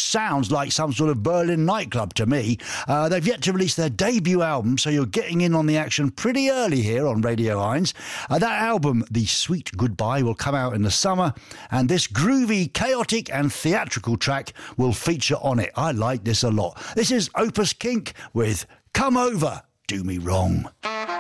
sounds like some sort of Berlin nightclub to me. They've yet to release their debut album, so you're getting in on the action pretty early here on Radio Heinz. That album, The Sweet Goodbye, will come out in the summer, and this groovy, chaotic and theatrical track will feature on it. I like this a lot. This is Opus Kink with Come Over, Do Me Wrong.